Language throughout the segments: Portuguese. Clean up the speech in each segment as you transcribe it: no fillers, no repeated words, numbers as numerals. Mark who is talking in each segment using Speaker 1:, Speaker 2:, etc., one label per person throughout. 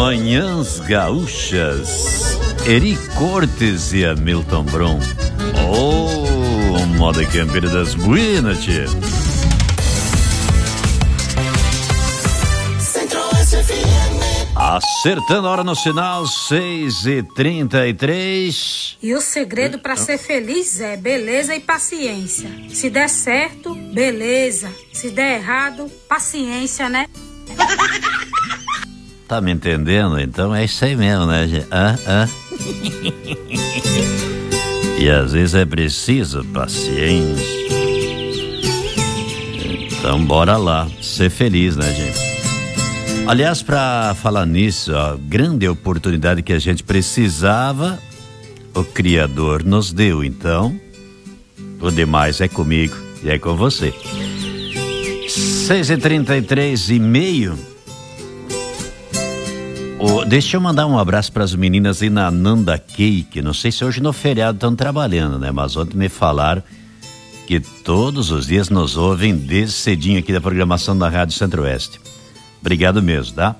Speaker 1: Manhãs Gaúchas, Eri Cortes e Hamilton Brum. Oh, moda campeira das buenas, tchê. Acertando a hora no sinal, 6h33.
Speaker 2: E o segredo para ser feliz é beleza e paciência. Se der certo, beleza. Se der errado, paciência, né?
Speaker 1: Tá me entendendo? Então é isso aí mesmo, né, gente? E às vezes é preciso paciência. Então bora lá, ser feliz, né, gente? Aliás, para falar nisso, a grande oportunidade que a gente precisava, o Criador nos deu. Então, o demais é comigo e é com você. 6h33:30. Deixa eu mandar um abraço para as meninas aí na Nanda Cake. Não sei se hoje no feriado estão trabalhando, né? Mas ontem me falaram que todos os dias nos ouvem desde cedinho aqui da programação da Rádio Centro-Oeste. Obrigado mesmo, tá?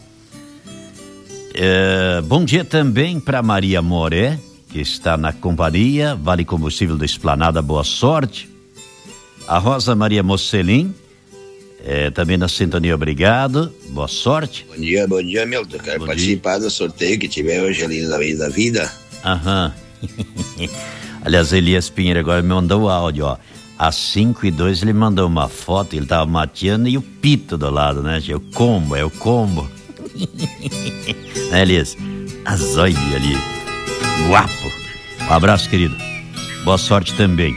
Speaker 1: Bom dia também para Maria Moré, que está na companhia, Vale Combustível da Esplanada, boa sorte. A Rosa Maria Mocelin, também na sintonia, obrigado, boa sorte.
Speaker 3: Bom dia, Milton. Quero participar do sorteio que tiver hoje ali na Avenida da Vida.
Speaker 1: Aham. Aliás, Elias Pinheiro agora me mandou o áudio, ó. Às 5h02 ele mandou uma foto, ele tava mateando e o pito do lado, né? É o combo. Né, Elias? A zóia ali. Guapo. Um abraço, querido. Boa sorte também.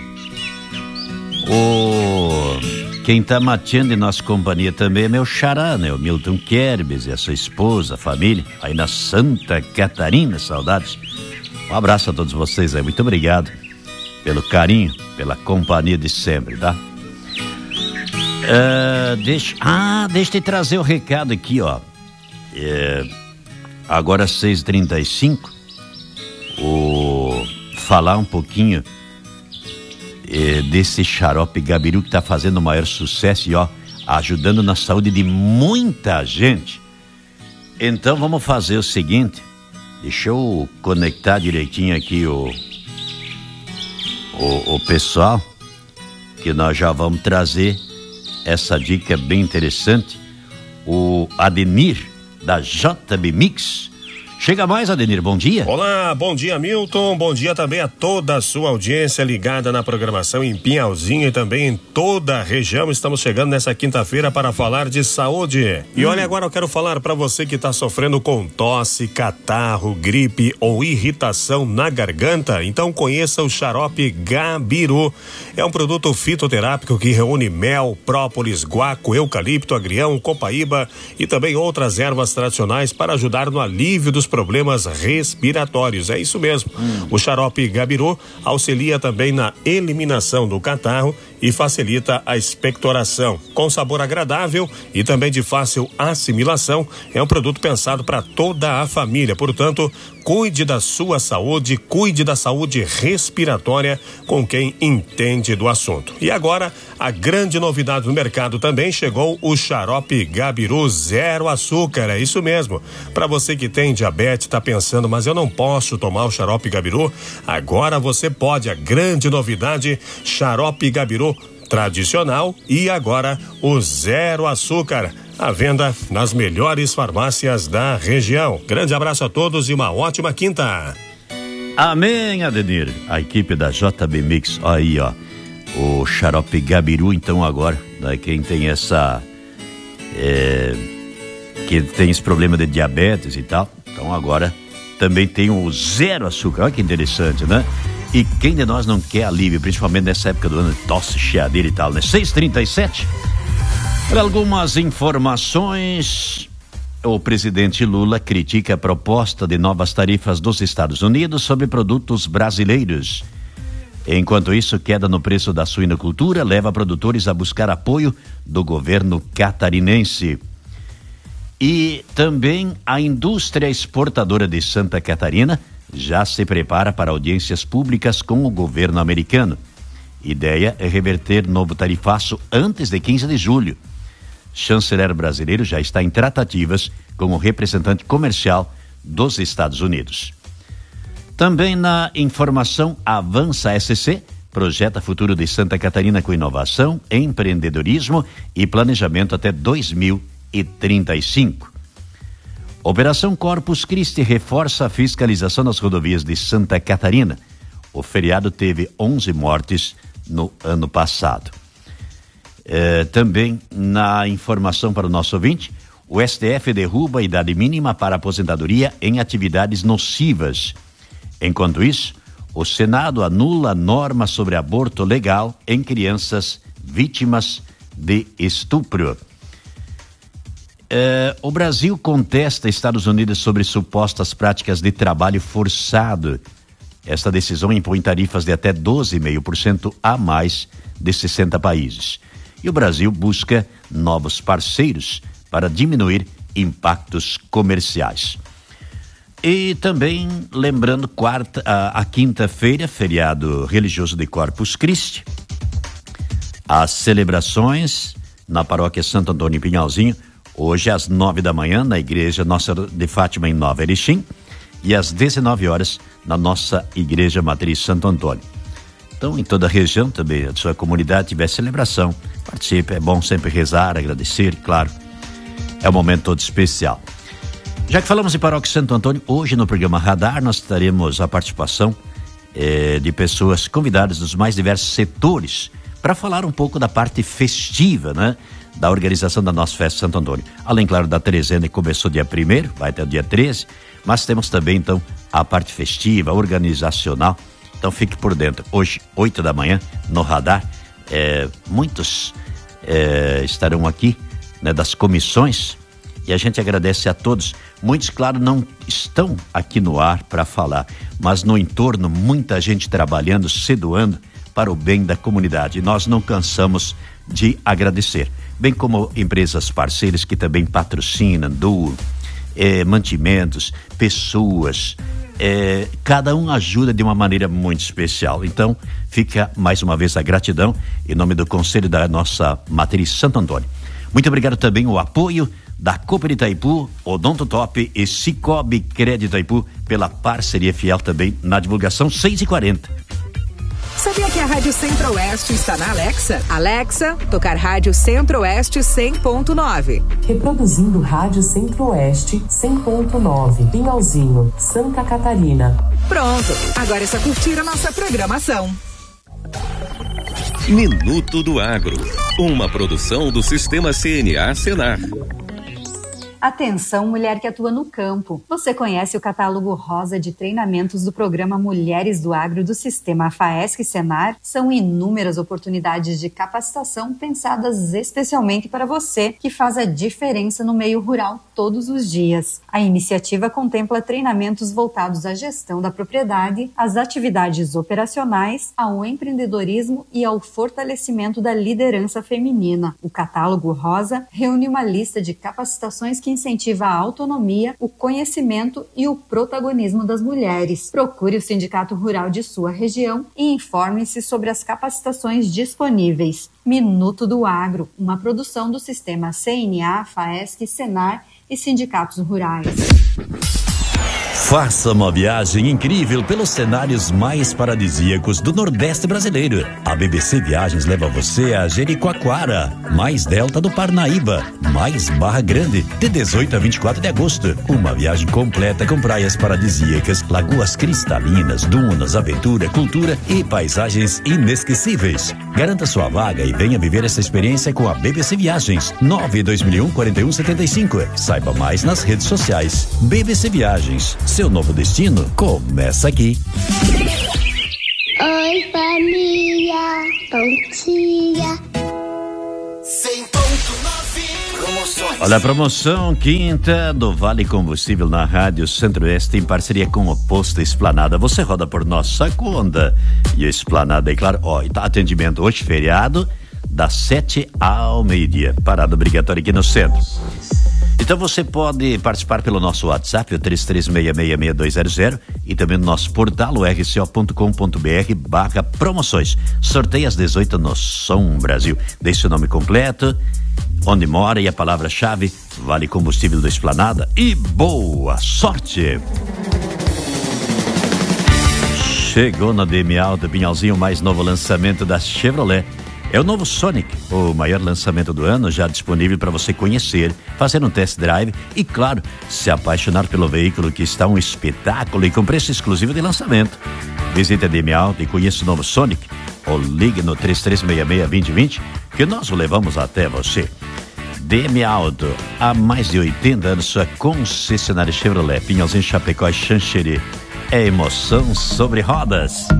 Speaker 1: Quem tá mateando em nossa companhia também é meu xará, né? O Milton Kerbes e a sua esposa, a família, aí na Santa Catarina, saudades. Um abraço a todos vocês aí, muito obrigado pelo carinho, pela companhia de sempre, tá? Deixa eu trazer o recado aqui, ó. Agora 6h35, falar um pouquinho desse xarope Gabiru que tá fazendo o maior sucesso e, ó, ajudando na saúde de muita gente. Então vamos fazer o seguinte, deixa eu conectar direitinho aqui o pessoal, que nós já vamos trazer essa dica bem interessante. O Adenir da JB Mix. Chega mais, Adenir, bom dia.
Speaker 4: Olá, bom dia, Milton, bom dia também a toda a sua audiência ligada na programação em Pinhalzinho e também em toda a região. Estamos chegando nessa quinta-feira para falar de saúde. E olha, agora eu quero falar para você que está sofrendo com tosse, catarro, gripe ou irritação na garganta, então conheça o xarope Gabiru. É um produto fitoterápico que reúne mel, própolis, guaco, eucalipto, agrião, copaíba e também outras ervas tradicionais para ajudar no alívio dos problemas respiratórios. É isso mesmo. O xarope Gabiru auxilia também na eliminação do catarro e facilita a expectoração. Com sabor agradável e também de fácil assimilação, é um produto pensado para toda a família. Portanto, cuide da sua saúde, cuide da saúde respiratória com quem entende do assunto. E agora, a grande novidade no mercado também chegou, o xarope Gabiru zero açúcar. É isso mesmo. Para você que tem diabetes, está pensando, mas eu não posso tomar o xarope Gabiru? Agora você pode. A grande novidade, xarope Gabiru tradicional e agora o zero açúcar. À venda nas melhores farmácias da região. Grande abraço a todos e uma ótima quinta.
Speaker 1: Amém, Adenir. A equipe da JB Mix, aí, ó. O xarope Gabiru, então agora, né, quem tem que tem esse problema de diabetes e tal, então agora também tem o zero açúcar. Olha que interessante, né? E quem de nós não quer alívio, principalmente nessa época do ano, tosse, chiadeira e tal, né? 6h37. Para algumas informações, o presidente Lula critica a proposta de novas tarifas dos Estados Unidos sobre produtos brasileiros. Enquanto isso, queda no preço da suinocultura leva produtores a buscar apoio do governo catarinense. E também a indústria exportadora de Santa Catarina já se prepara para audiências públicas com o governo americano. Ideia é reverter novo tarifaço antes de 15 de julho. Chanceler brasileiro já está em tratativas com o representante comercial dos Estados Unidos. Também na informação, Avança SC projeta futuro de Santa Catarina com inovação, empreendedorismo e planejamento até 2035. Operação Corpus Christi reforça a fiscalização nas rodovias de Santa Catarina. O feriado teve 11 mortes no ano passado. Também na informação para o nosso ouvinte, o STF derruba a idade mínima para aposentadoria em atividades nocivas. Enquanto isso, o Senado anula a norma sobre aborto legal em crianças vítimas de estupro. O Brasil contesta Estados Unidos sobre supostas práticas de trabalho forçado. Esta decisão impõe tarifas de até 12,5% a mais de 60 países. E o Brasil busca novos parceiros para diminuir impactos comerciais. E também, lembrando, a quinta-feira, feriado religioso de Corpus Christi, as celebrações na paróquia Santo Antônio em Pinhalzinho, hoje às 9 da manhã, na igreja Nossa de Fátima em Nova Erechim, e às 19 horas na nossa igreja matriz Santo Antônio. Então, em toda a região também, a sua comunidade tiver celebração, participe, é bom sempre rezar, agradecer, claro, é um momento todo especial. Já que falamos em Paróquia Santo Antônio, hoje no programa Radar nós teremos a participação de pessoas convidadas dos mais diversos setores para falar um pouco da parte festiva, né? Da organização da nossa festa Santo Antônio. Além, claro, da Trezena, que começou dia 1º, vai até o dia 13, mas temos também, então, a parte festiva, organizacional. Então fique por dentro. Hoje, 8 da manhã, no Radar, muitos estarão aqui, né, das comissões, e a gente agradece a todos. Muitos, claro, não estão aqui no ar para falar, mas no entorno, muita gente trabalhando, se doando para o bem da comunidade. E nós não cansamos de agradecer. Bem como empresas parceiras que também patrocinam, doam, mantimentos, pessoas, cada um ajuda de uma maneira muito especial. Então, fica mais uma vez a gratidão em nome do Conselho da nossa Matriz Santo Antônio. Muito obrigado também o apoio da Cooper Itaipu, Odonto Top e Cicobi Crédito Itaipu pela parceria fiel também na divulgação. 6h40.
Speaker 5: Sabia que a Rádio Centro-Oeste está na Alexa? Alexa, tocar Rádio Centro-Oeste 100.9.
Speaker 6: Reproduzindo Rádio Centro-Oeste 100.9. Pinhalzinho, Santa Catarina.
Speaker 5: Pronto, agora é só curtir a nossa programação.
Speaker 7: Minuto do Agro, uma produção do Sistema CNA Senar.
Speaker 8: Atenção, mulher que atua no campo. Você conhece o catálogo rosa de treinamentos do programa Mulheres do Agro do Sistema FAESC Senar? São inúmeras oportunidades de capacitação pensadas especialmente para você, que faz a diferença no meio rural todos os dias. A iniciativa contempla treinamentos voltados à gestão da propriedade, às atividades operacionais, ao empreendedorismo e ao fortalecimento da liderança feminina. O catálogo rosa reúne uma lista de capacitações que incentiva a autonomia, o conhecimento e o protagonismo das mulheres. Procure o Sindicato Rural de sua região e informe-se sobre as capacitações disponíveis. Minuto do Agro, uma produção do Sistema CNA, FAESC, Senar e sindicatos rurais.
Speaker 1: Faça uma viagem incrível pelos cenários mais paradisíacos do Nordeste brasileiro. A BBC Viagens leva você a Jericoacoara, mais Delta do Parnaíba, mais Barra Grande, de 18 a 24 de agosto. Uma viagem completa com praias paradisíacas, lagoas cristalinas, dunas, aventura, cultura e paisagens inesquecíveis. Garanta sua vaga e venha viver essa experiência com a BBC Viagens. 92001-4175. Saiba mais nas redes sociais. BBC Viagens. Seu novo destino começa aqui.
Speaker 9: Oi, família. Bom dia. 100.9 Promoções.
Speaker 1: Olha a promoção quinta do Vale Combustível na Rádio Centro-Oeste em parceria com o Posto Esplanada. Você roda por nossa conta. E a Esplanada, é claro, atendimento hoje, feriado, das 7 ao meio-dia. Parada obrigatória aqui no centro. Então você pode participar pelo nosso WhatsApp, o 33666200, e também no nosso portal, o rco.com.br/promoções. Sorteio às 18 no Som Brasil. Deixe o nome completo, onde mora, e a palavra-chave Vale Combustível da Esplanada. E boa sorte! Chegou na DM Auto Pinhalzinho o mais novo lançamento da Chevrolet. É o novo Sonic, o maior lançamento do ano, já disponível para você conhecer, fazer um test drive e, claro, se apaixonar pelo veículo, que está um espetáculo e com preço exclusivo de lançamento. Visite a DM Auto e conheça o novo Sonic, ou ligue no 3366-2020 que nós o levamos até você. DM Auto, há mais de 80 anos, sua concessionária Chevrolet, Pinhalzinho, Chapecó e Xanxerê. É emoção sobre rodas.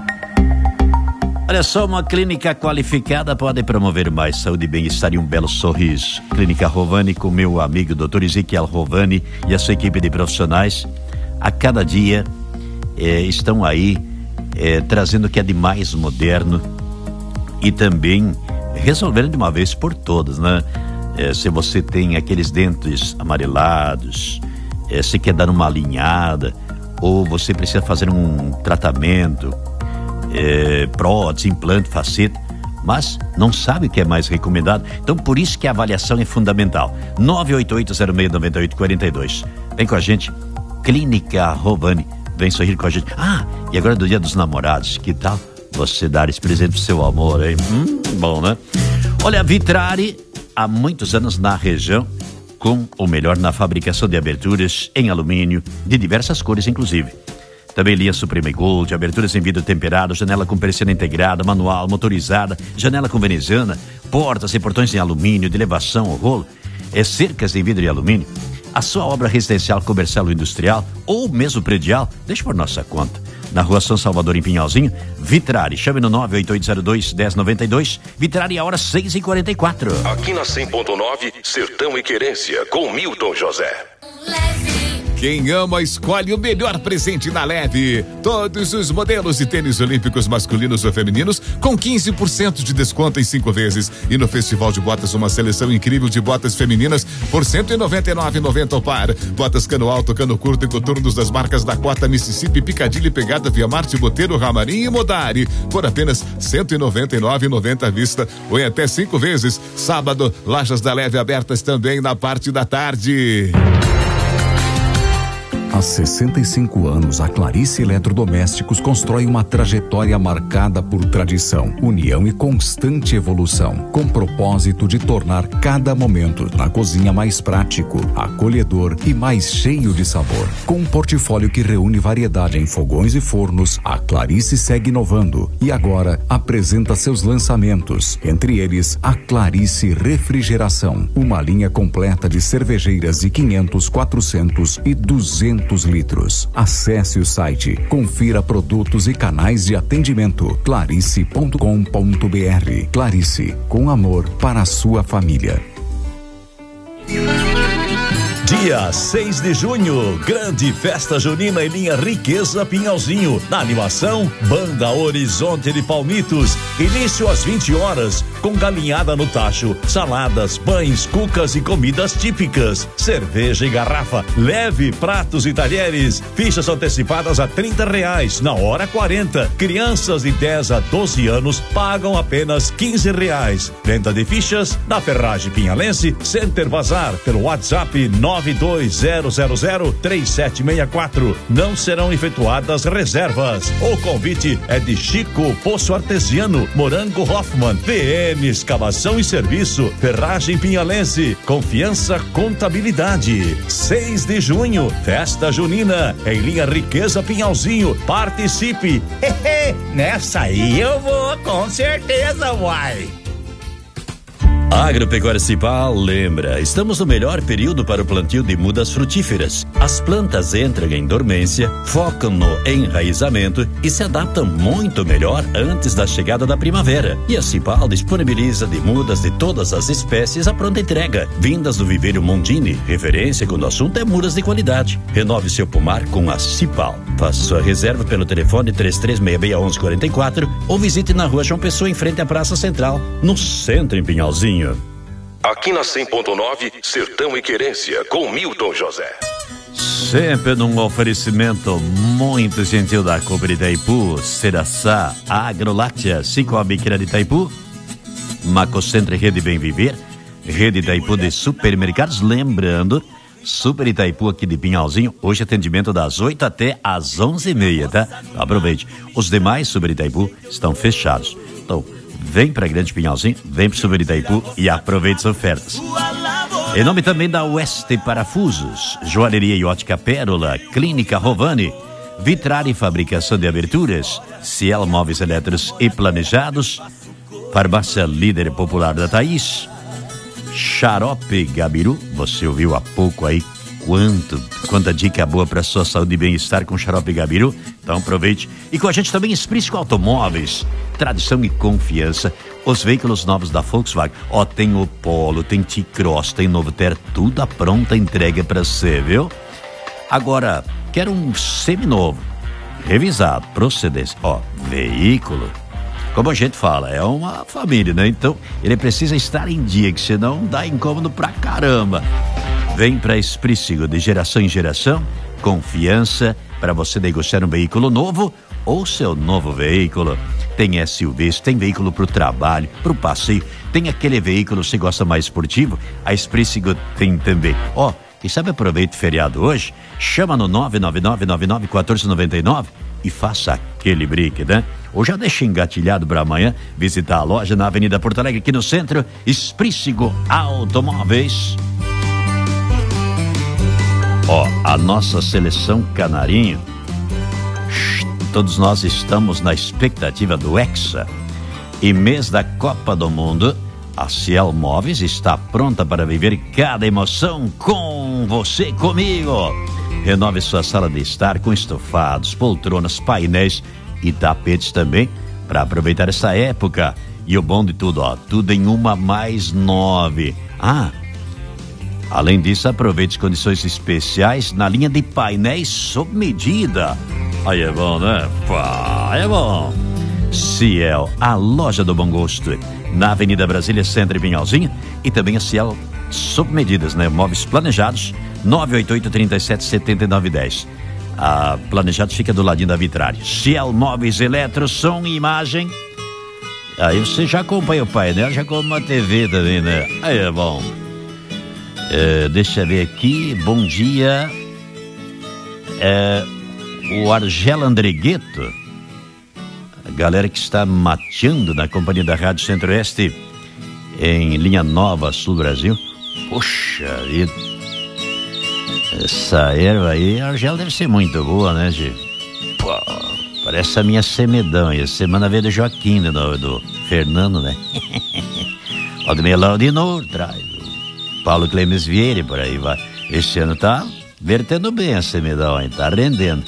Speaker 1: Olha só, uma clínica qualificada pode promover mais saúde e bem-estar e um belo sorriso. Clínica Rovani, com meu amigo Dr. Ezequiel Rovani e a sua equipe de profissionais, a cada dia estão aí trazendo o que é de mais moderno e também resolvendo de uma vez por todas, né? Se você tem aqueles dentes amarelados, se quer dar uma alinhada, ou você precisa fazer um tratamento, prótese, implante, faceta, mas não sabe o que é mais recomendado. Então, por isso que a avaliação é fundamental. 988-06-9842. Vem com a gente, Clínica Rovani. Vem sorrir com a gente. E agora é do Dia dos Namorados. Que tal você dar esse presente pro seu amor, hein? Bom, né? Olha, a Vitrari, há muitos anos na região, com o melhor na fabricação de aberturas em alumínio, de diversas cores, inclusive. Também linha Supreme Gold, aberturas em vidro temperado, janela com persiana integrada, manual, motorizada, janela com veneziana, portas e portões em alumínio, de elevação, rolo, cercas em vidro e alumínio. A sua obra residencial, comercial ou industrial, ou mesmo predial, deixa por nossa conta. Na Rua São Salvador, em Pinhalzinho, Vitrari, chame no 98802-1092, Vitrari, a hora 6h44.
Speaker 7: Aqui na 100.9, Sertão e Querência, com Milton José.
Speaker 10: Quem ama, escolhe o melhor presente na Leve. Todos os modelos de tênis olímpicos masculinos ou femininos com 15% de desconto em 5 vezes. E no Festival de Botas, uma seleção incrível de botas femininas por R$ 199,90 o par. Botas cano alto, cano curto e coturnos das marcas Dakota, Mississippi, Piccadilly, Pegada, Via Marte, Boteiro, Ramarim e Modari por apenas R$ 199,90 à vista ou em até 5 vezes. Sábado, lojas da Leve abertas também na parte da tarde.
Speaker 11: Há 65 anos, a Clarice Eletrodomésticos constrói uma trajetória marcada por tradição, união e constante evolução, com propósito de tornar cada momento na cozinha mais prático, acolhedor e mais cheio de sabor. Com um portfólio que reúne variedade em fogões e fornos, a Clarice segue inovando e agora apresenta seus lançamentos, entre eles a Clarice Refrigeração, uma linha completa de cervejeiras de 500, 400 e 200 litros. Acesse o site, confira produtos e canais de atendimento clarice.com.br. Clarice, com amor para a sua família.
Speaker 12: Dia 6 de junho, grande festa junina em linha Riqueza Pinhalzinho. Na animação, Banda Horizonte de Palmitos. Início às 20 horas, com galinhada no tacho, saladas, pães, cucas e comidas típicas. Cerveja e garrafa, leve pratos e talheres. Fichas antecipadas a R$30, na hora 40. Crianças de 10 a 12 anos pagam apenas R$15. Venda de fichas na Ferragem Pinhalense, Center Bazar, pelo WhatsApp 920003764. Não serão efetuadas reservas. O convite é de Chico Poço Artesiano, Morango Hoffman, PM Escavação e Serviço, Ferragem Pinhalense, Confiança Contabilidade. 6 de junho, festa junina em linha Riqueza Pinhalzinho. Participe! Nessa aí eu vou, com certeza, uai!
Speaker 1: Agropecuária Cipal lembra, estamos no melhor período para o plantio de mudas frutíferas. As plantas entram em dormência, focam no enraizamento e se adaptam muito melhor antes da chegada da primavera. E a Cipal disponibiliza de mudas de todas as espécies a pronta entrega, vindas do viveiro Mondini, referência quando o assunto é mudas de qualidade. Renove seu pomar com a Cipal. Faça sua reserva pelo telefone 33661144 ou visite na Rua João Pessoa, em frente à Praça Central, no centro, em Pinhalzinho.
Speaker 7: Aqui na 100.9, Sertão e Querência, com Milton José.
Speaker 1: Sempre num oferecimento muito gentil da Cooper Itaipu, Seraçá, Agroláctea, Cicobi de Itaipu, Macocentro Rede Bem Viver, Rede Itaipu de supermercados. Lembrando, Super Itaipu aqui de Pinhalzinho, hoje atendimento das 8 até às 11h30, tá? Aproveite. Os demais Super Itaipu estão fechados. Então, vem pra Grande Pinhalzinho, vem pro Super Itaipu e aproveite as ofertas. Em nome também da Oeste Parafusos, Joalheria e Ótica Pérola, Clínica Rovani, Vitrari Fabricação de Aberturas, Ciel Móveis Eletros e Planejados, Farmácia Líder Popular da Thaís, Xarope Gabiru, você ouviu há pouco aí quanta dica boa para sua saúde e bem-estar com Xarope Gabiru, então aproveite. E com a gente também Esprisco Automóveis, tradição e confiança, os veículos novos da Volkswagen, tem o Polo, tem T-Cross, tem Novo Ter, tudo à pronta entrega para você, viu? Agora, quero um seminovo, revisado, procedência, veículo, como a gente fala, é uma família, né? Então, ele precisa estar em dia, que senão dá incômodo pra caramba. Vem pra Espricigo, de geração em geração, confiança para você negociar um veículo novo ou seu novo veículo. Tem SUVs, tem veículo pro trabalho, pro passeio, tem aquele veículo que você gosta mais esportivo, a Espricigo tem também. E sabe, aproveita o feriado hoje, chama no 999-99-1499 e faça aquele brinque, né? Ou já deixa engatilhado para amanhã visitar a loja na Avenida Porto Alegre, aqui no centro, Espricigo Automóveis. A nossa seleção Canarinho, todos nós estamos na expectativa do Hexa. E mês da Copa do Mundo, a Ciel Móveis está pronta para viver cada emoção com você, comigo. Renove sua sala de estar com estofados, poltronas, painéis e tapetes também, para aproveitar essa época. E o bom de tudo, tudo em uma mais 9. Além disso, aproveite as condições especiais na linha de painéis sob medida. Aí é bom, né? É bom. Ciel, a loja do bom gosto, na Avenida Brasília, Centro e Pinhalzinho, e também a Ciel sob medidas, né? Móveis planejados, 988-37-7910. A Planejados fica do ladinho da Vitrari. Ciel Móveis, Eletro, som e imagem. Aí você já acompanha o painel, já compra uma TV também, né? Aí é bom. Deixa eu ver aqui, bom dia. O Argela Andregueto, a galera que está mateando na companhia da Rádio Centro-Oeste em Linha Nova, Sul do Brasil. Poxa vida, essa erva aí, a Argela deve ser muito boa, né, Gê? Parece a minha semedão, e a semana veio do Joaquim, do Fernando, né? O do Melão de Novo, traz o Paulo Clemes Vieira, por aí vai. Esse ano tá vertendo bem a semedão, hein? Tá rendendo.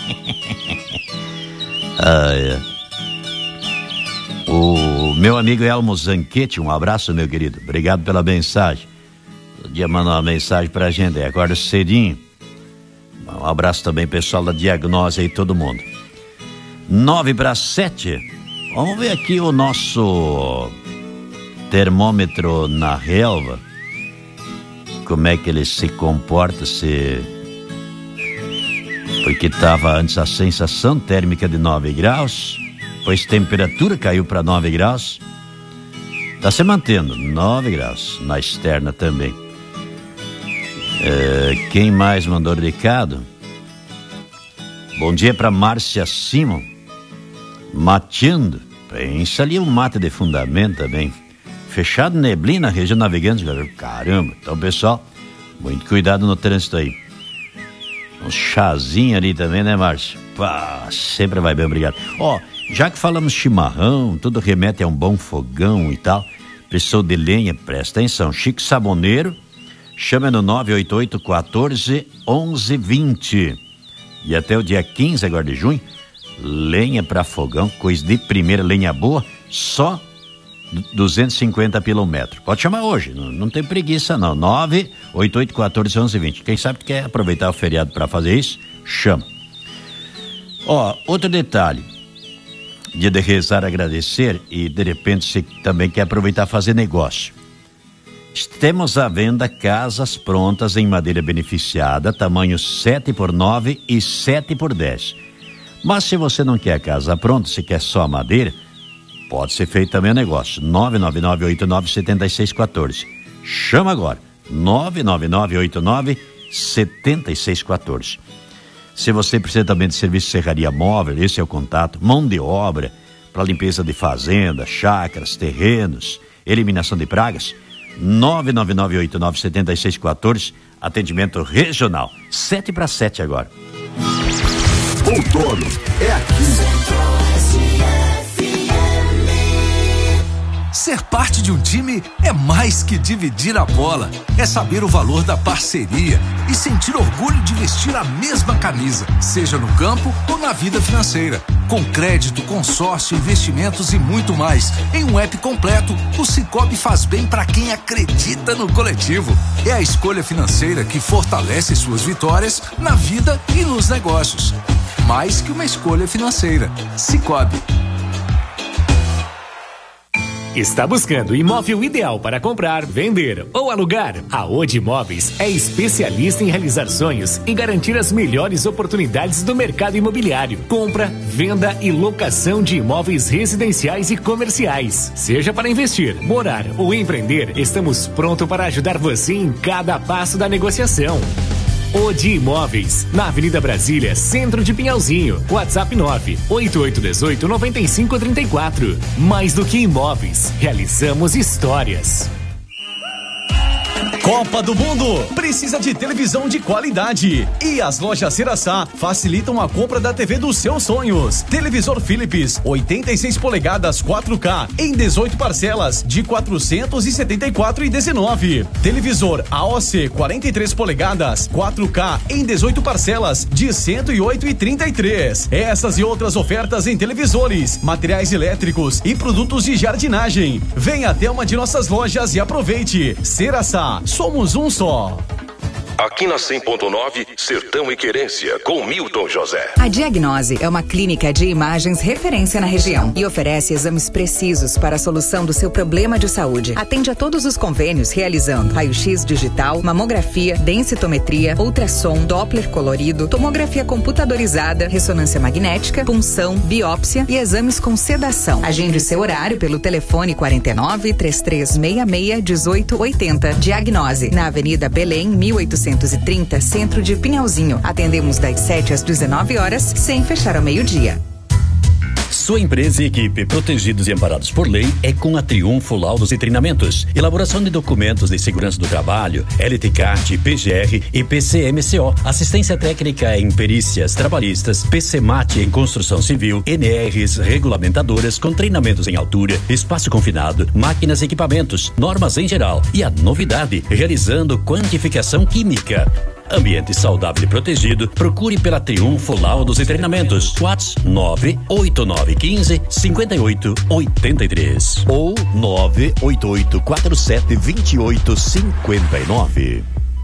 Speaker 1: O meu amigo Elmo Zanquete, um abraço, meu querido, obrigado pela mensagem. Todo dia manda uma mensagem pra gente, acorda cedinho. Um abraço também, pessoal da Diagnose aí, todo mundo. 6:09. Vamos ver aqui o nosso termômetro na relva, como é que ele se comporta, porque estava antes a sensação térmica de 9 graus, pois temperatura caiu para 9 graus, está se mantendo 9 graus, na externa também. Quem mais mandou recado? Bom dia para Márcia Simon, mateando, pensa ali um mate de fundamento também, fechado, neblina, região navegante, caramba. Então, pessoal, muito cuidado no trânsito aí. Um chazinho ali também, né, Márcio? Sempre vai bem, obrigado. Já que falamos chimarrão, tudo remete a um bom fogão e tal, precisou de lenha, presta atenção, Chico Saboneiro, chama no 988-14-11-20. E até o dia 15 agora de junho, lenha para fogão, coisa de primeira, lenha boa, só 250 pelo metro. Pode chamar hoje, não tem preguiça não. 988-14-11-20. Quem sabe que quer aproveitar o feriado para fazer isso, chama. Outro detalhe, dia de rezar, agradecer, e de repente você também quer aproveitar fazer negócio. Temos à venda casas prontas em madeira beneficiada, tamanho 7x9 e 7x10. Mas se você não quer a casa pronta, se quer só a madeira, pode ser feito também o negócio. 999897614. Chama agora, 99989-7614. Se você precisa também de serviço de serraria móvel, esse é o contato. Mão de obra para limpeza de fazenda, chácaras, terrenos, eliminação de pragas, 99989-7614, atendimento regional. 7/7 agora.
Speaker 13: Outono é aqui. Ser parte de um time é mais que dividir a bola. É saber o valor da parceria e sentir orgulho de vestir a mesma camisa, seja no campo ou na vida financeira. Com crédito, consórcio, investimentos e muito mais. Em um app completo, o Sicoob faz bem para quem acredita no coletivo. É a escolha financeira que fortalece suas vitórias na vida e nos negócios. Mais que uma escolha financeira. Sicoob.
Speaker 14: Está buscando o imóvel ideal para comprar, vender ou alugar? A Odi Imóveis é especialista em realizar sonhos e garantir as melhores oportunidades do mercado imobiliário. Compra, venda e locação de imóveis residenciais e comerciais. Seja para investir, morar ou empreender, estamos prontos para ajudar você em cada passo da negociação. Odi Imóveis, na Avenida Brasília, centro de Pinhalzinho. WhatsApp 988189534. Mais do que imóveis, realizamos histórias.
Speaker 15: Copa do Mundo precisa de televisão de qualidade e as lojas Ceraçá facilitam a compra da TV dos seus sonhos. Televisor Philips 86 polegadas 4K em 18 parcelas de R$ 474,19. Televisor AOC 43 polegadas 4K em 18 parcelas de R$ 108,33. Essas e outras ofertas em televisores, materiais elétricos e produtos de jardinagem. Venha até uma de nossas lojas e aproveite. Ceraçá, somos um só.
Speaker 7: Aqui na 100.9, Sertão e Querência, com Milton José.
Speaker 5: A Diagnose é uma clínica de imagens referência na região e oferece exames precisos para a solução do seu problema de saúde. Atende a todos os convênios realizando raio-x digital, mamografia, densitometria, ultrassom, Doppler colorido, tomografia computadorizada, ressonância magnética, punção, biópsia e exames com sedação. Agende seu horário pelo telefone 49-3366-1880. Diagnose, na Avenida Belém, 1830, centro de Pinhalzinho. Atendemos das 7 às 19 horas, sem fechar ao meio-dia.
Speaker 16: Sua empresa e equipe, protegidos e amparados por lei, é com a Triunfo Laudos e Treinamentos. Elaboração de documentos de segurança do trabalho, LTCAT, PGR e PCMCO. Assistência técnica em perícias trabalhistas, PCMAT em construção civil, NRs regulamentadoras com treinamentos em altura, espaço confinado, máquinas e equipamentos, normas em geral. E a novidade, realizando quantificação química. Ambiente saudável e protegido, procure pela Triunfo Laudos e Treinamentos. WhatsApp 98915-5883 ou 988472859.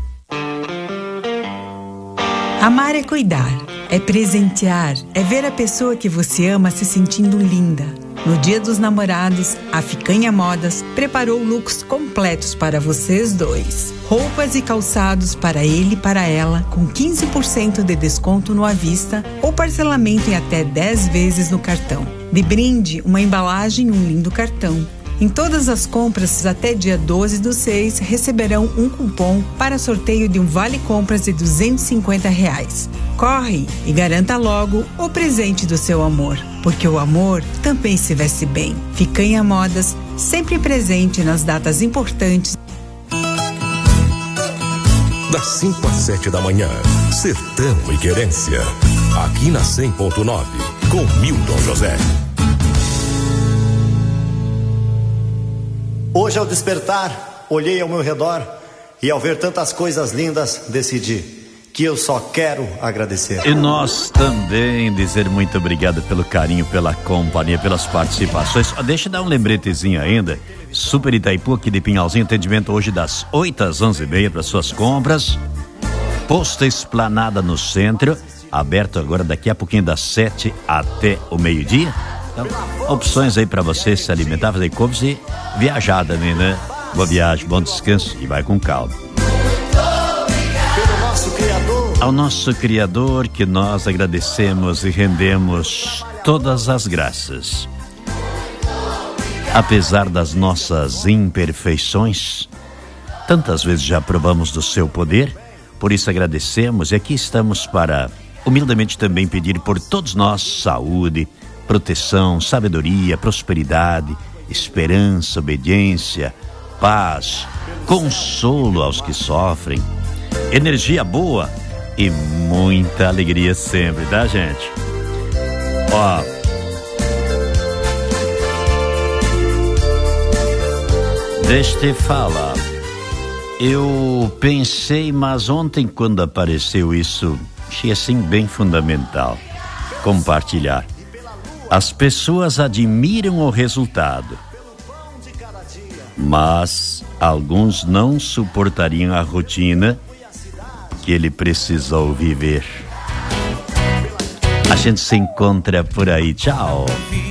Speaker 17: Amar é cuidar, é presentear, é ver a pessoa que você ama se sentindo linda. No Dia dos Namorados, a Ficanha Modas preparou looks completos para vocês dois. Roupas e calçados para ele e para ela, com 15% de desconto no à vista ou parcelamento em até 10 vezes no cartão. De brinde, uma embalagem e um lindo cartão. Em todas as compras até dia 12/6 receberão um cupom para sorteio de um vale-compras de R$250. Corre e garanta logo o presente do seu amor, porque o amor também se veste bem. Ficanha Modas, sempre presente nas datas importantes.
Speaker 7: Das 5 às 7 da manhã, Sertão e Querência, aqui na 100.9, com Milton José.
Speaker 18: Hoje, ao despertar, olhei ao meu redor e, ao ver tantas coisas lindas, decidi que eu só quero agradecer.
Speaker 1: E nós também dizer muito obrigado pelo carinho, pela companhia, pelas participações. Deixa eu dar um lembretezinho ainda. Super Itaipu aqui de Pinhalzinho, atendimento hoje das 8 às 11h30 para suas compras. Posto Esplanada no centro, aberto agora daqui a pouquinho das 7 até o meio-dia. Então, opções aí para você se alimentar, fazer compras e viajar também, né? Boa viagem, bom descanso e vai com calma.
Speaker 18: Pelo nosso Criador.
Speaker 1: Ao nosso Criador que nós agradecemos e rendemos todas as graças. Apesar das nossas imperfeições, Tantas vezes já provamos do seu poder, por isso agradecemos e aqui estamos para humildemente também pedir por todos nós saúde, proteção, sabedoria, prosperidade, esperança, obediência, paz, consolo aos que sofrem, energia boa e muita alegria sempre, tá, gente? Ó, deixa eu te falar. Eu pensei, mas ontem quando apareceu isso, achei assim bem fundamental compartilhar. As pessoas admiram o resultado, mas alguns não suportariam a rotina que ele precisou viver. A gente se encontra por aí. Tchau.